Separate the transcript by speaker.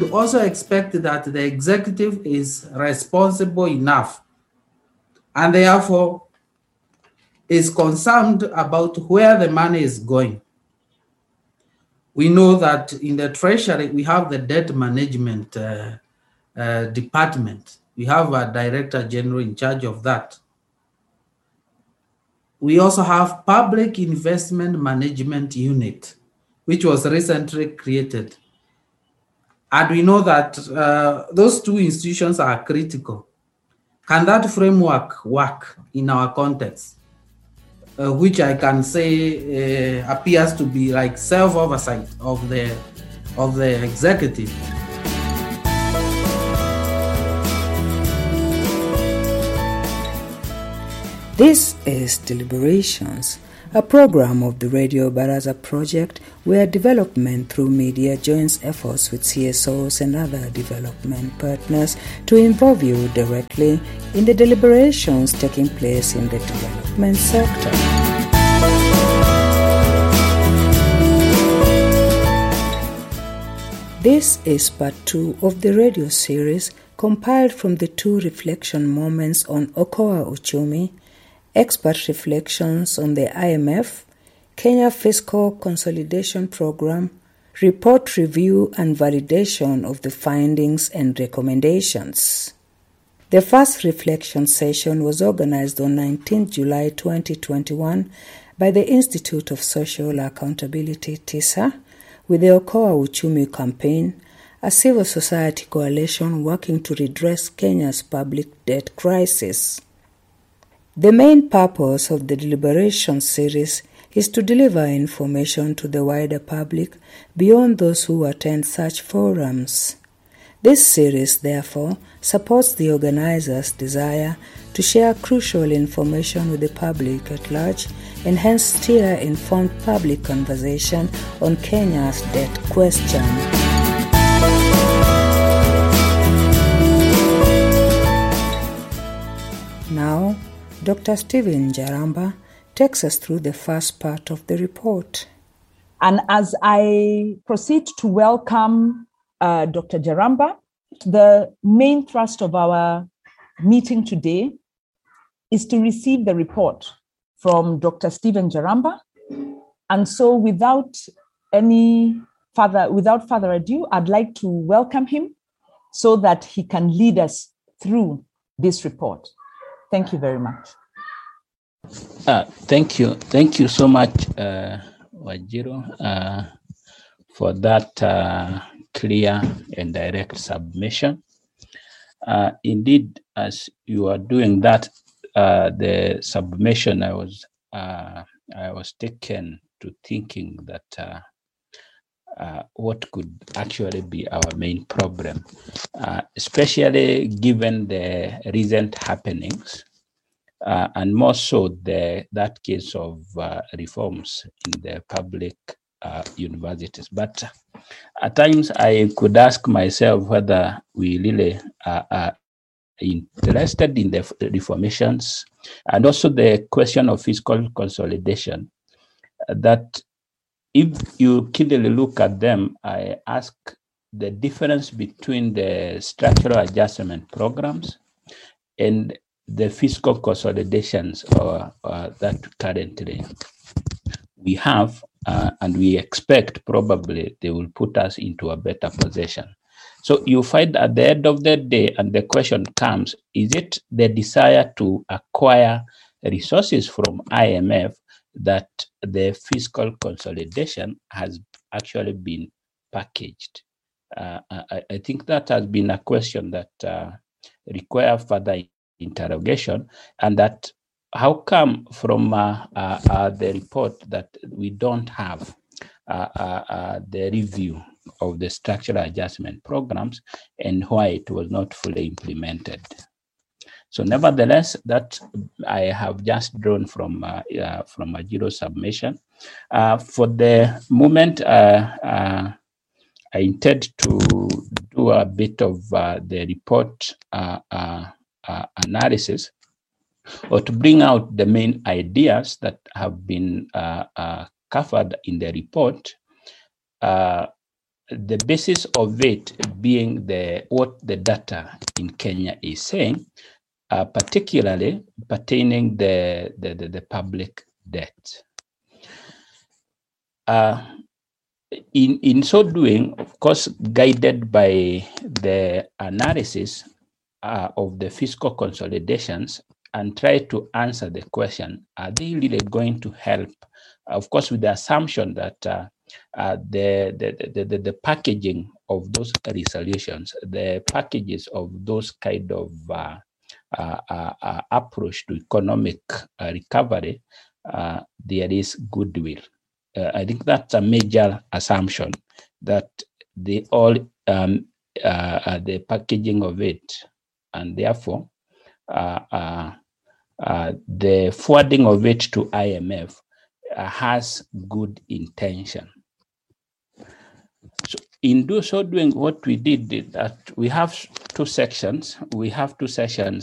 Speaker 1: would also expect that the executive is responsible enough and therefore is concerned about where the money is going. We know that in the Treasury, we have the debt management department. We have a director general in charge of that. We also have Public Investment Management Unit, which was recently created. And we know that those two institutions are critical. Can that framework work in our context? Which I can say appears to be like self-oversight of the executive.
Speaker 2: This is Deliberations, a program of the Radio Baraza project where development through media joins efforts with CSOs and other development partners to involve you directly in the deliberations taking place in the development sector. This is part 2 of the radio series compiled from the 2 reflection moments on Okoa Uchumi, expert reflections on the IMF, Kenya Fiscal Consolidation Program, report review and validation of the findings and recommendations. The first reflection session was organized on 19 July 2021 by the Institute of Social Accountability, TISA, with the Okoa Uchumi campaign, a civil society coalition working to redress Kenya's public debt crisis. The main purpose of the deliberation series is to deliver information to the wider public beyond those who attend such forums. This series, therefore, supports the organizers' desire to share crucial information with the public at large and hence steer informed public conversation on Kenya's debt question. Now, Dr. Stephen Jaramba takes us through the first part of the report.
Speaker 3: And as I proceed to welcome Dr. Jaramba, the main thrust of our meeting today is to receive the report from Dr. Stephen Jaramba. And so without further ado, I'd like to welcome him so that he can lead us through this report. Thank you very much.
Speaker 4: Thank you. Thank you so much, Wajiro, for that clear and direct submission. Indeed, as you are doing that, the submission, I was taken to thinking that what could actually be our main problem, especially given the recent happenings, and more so that case of reforms in the public universities. But at times I could ask myself whether we really are interested in the reformations, and also the question of fiscal consolidation, that if you keenly look at them, I ask the difference between the structural adjustment programs and the fiscal consolidations that currently we have, and we expect probably they will put us into a better position. So you find at the end of the day, and the question comes, is it the desire to acquire resources from IMF that the fiscal consolidation has actually been packaged? I think that has been a question that requires further interrogation, and that how come from the report that we don't have the review of the structural adjustment programs and why it was not fully implemented. So nevertheless, that I have just drawn from Wajiro's submission. For the moment, I intend to do a bit of the report analysis, or to bring out the main ideas that have been covered in the report, the basis of it being what the data in Kenya is saying, particularly pertaining the public debt. In so doing, of course, guided by the analysis of the fiscal consolidations, and try to answer the question, are they really going to help? Of course, with the assumption that the packaging of those resolutions, the packages of those kind of approach to economic recovery, there is goodwill. I think that's a major assumption, that the packaging of it, and therefore the forwarding of it to IMF has good intention. So in so doing, what we did is that we have two sections. We have two sessions